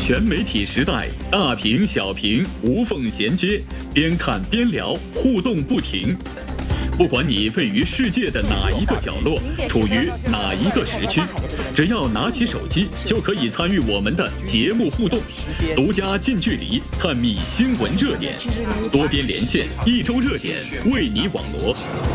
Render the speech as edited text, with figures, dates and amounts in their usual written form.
全媒体时代，大屏小屏无缝衔接，边看边聊，互动不停。不管你位于世界的哪一个角落，处于哪一个时区，只要拿起手机，就可以参与我们的节目互动，独家近距离探秘新闻热点，多边连线，一周热点为你网罗。